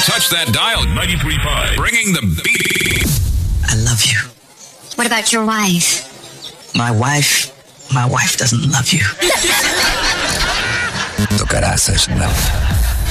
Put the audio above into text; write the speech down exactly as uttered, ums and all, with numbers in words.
touch that dial. ninety-three point five. Bringing the beat. I love you. What about your wife? My wife, my wife doesn't love you. Tu cara, Session Love.